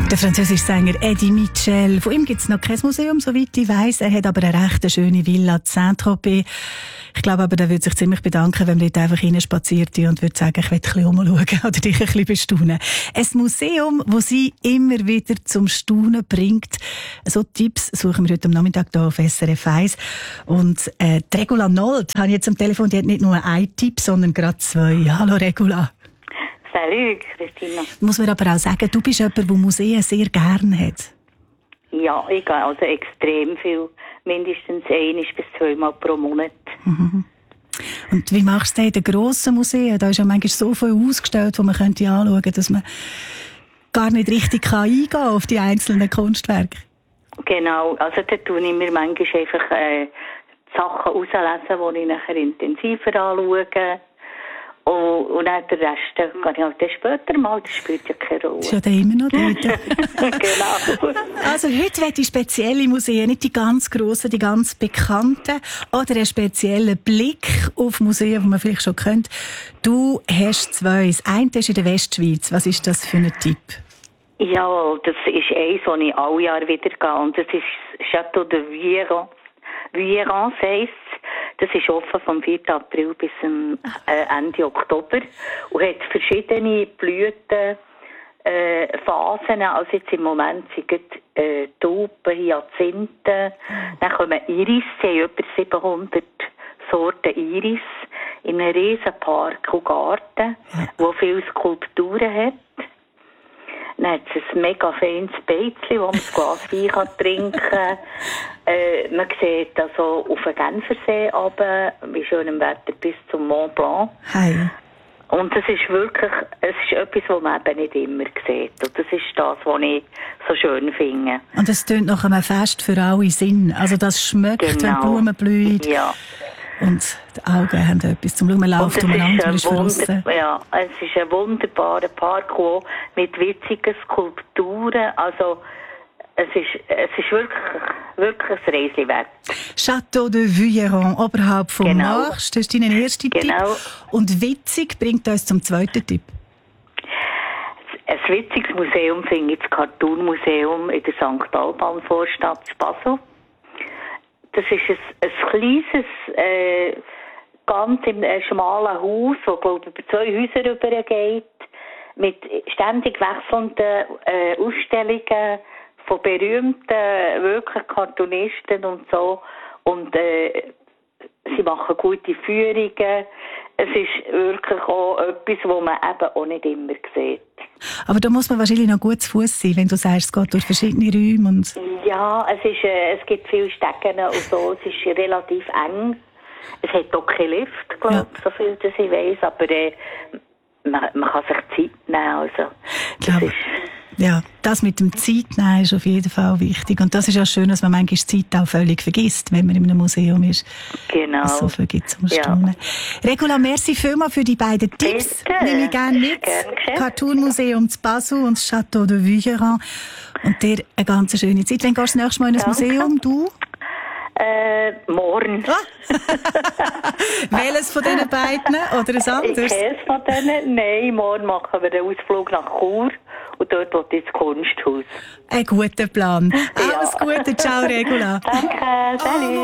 Der französische Sänger Eddie Mitchell. Von ihm gibt es noch kein Museum, soweit ich weiss. Er hat aber eine recht schöne Villa in Saint-Tropez. Ich glaube aber, der würde sich ziemlich bedanken, wenn man dort einfach reinspaziert und würde sagen, ich will ein bisschen umschauen oder dich ein bisschen bestaunen. Ein Museum, das sie immer wieder zum Staunen bringt. So Tipps suchen wir heute am Nachmittag hier auf SRF 1. Und die Regula Nold habe ich jetzt am Telefon, die hat nicht nur einen Tipp, sondern gerade zwei. Hallo Regula. Salut, Christina. Muss man aber auch sagen, du bist jemand, der Museen sehr gerne hat. Ja, ich gehe also extrem viel. Mindestens 1 bis 2 Mal pro Monat. Mhm. Und wie machst du das in den grossen Museen? Da ist ja manchmal so viel ausgestellt, wo man könnte anschauen könnte, dass man gar nicht richtig eingehen kann auf die einzelnen Kunstwerke. Genau, also da tue ich mir manchmal einfach Sachen rauslesen, die ich nachher intensiver anschaue. Und dann den Rest kann ich halt später mal, das spielt ja keine Rolle. Das ist ja dann immer noch dort. Genau. Also heute will ich spezielle Museen, nicht die ganz grossen, die ganz bekannten, oder einen speziellen Blick auf Museen, die man vielleicht schon kennt. Du hast 2. Das eine ist in der Westschweiz. Was ist das für ein Tipp? Ja, das ist eins, das ich alle Jahre wieder gehe. Und das ist Château de Vuillerans. Vuillerans heisst, das ist offen vom 4. April bis Ende Oktober und hat verschiedene Blütenphasen. Also jetzt im Moment sind Tulpen, Hyazinthen, dann kommen Iris, sie haben über 700 Sorten Iris in einem riesen Park und Garten, wo viele Skulpturen hat. Dann hat es ein mega feines Beizchen, wo man ein Glas Wein trinken kann. Man sieht also auf den Genfersee runter, bei schönem Wetter bis zum Mont Blanc. Hey. Und es ist wirklich, es ist etwas, was man eben nicht immer sieht. Und das ist das, was ich so schön finde. Und es tönt nach einem Fest für alle Sinn. Also das schmeckt, genau. Wenn Blumen blühen. Ja. Und die Augen haben etwas zum Schauen. Man läuft umeinander, man ist verrissen. Ja, es ist ein wunderbarer Park mit witzigen Skulpturen. Also, es ist wirklich ein Reisli wert. Château de Vuillerans, oberhalb vom Marsch. Das ist dein erster Tipp. Und witzig bringt uns zum zweiten Tipp. Ein witziges Museum finde ich das Cartoon-Museum in der St. Alban-Vorstadt in Basel. Das ist ein kleines, ganz im schmalen Haus, das, glaube ich, über 2 Häuser rübergeht, mit ständig wechselnden Ausstellungen von berühmten, wirklich Cartoonisten und so. Und sie machen gute Führungen. Es ist wirklich auch etwas, was man eben auch nicht immer sieht. Aber da muss man wahrscheinlich noch gut zu Fuß sein, wenn du sagst, es geht durch verschiedene Räume. Und ja, es gibt viele Stecken und so. Es ist relativ eng. Es hat auch keinen Lift, glaube ich, so viel, dass ich weiss. Aber man kann sich Zeit nehmen. Also, ja, das mit dem Zeitnehmen ist auf jeden Fall wichtig. Und das ist ja schön, dass man manchmal Zeit auch völlig vergisst, wenn man in einem Museum ist. Genau. Was so viel gibt zum Staunen. Regula, merci vielmals für die beiden Tipps. Nehme ich gerne mit. Cartoon-Museum zu Basel und das Château de Vuillerans. Und dir eine ganz schöne Zeit. Wann gehst du das nächste Mal in ein Museum? Du? Morgen. Welches von diesen beiden oder ein anderes? Keines von denen. Nein, morgen machen wir einen Ausflug nach Chur und dort will ich ins Kunsthaus. Ein guter Plan. Alles Gute. Ciao, Regula. Danke. Salut.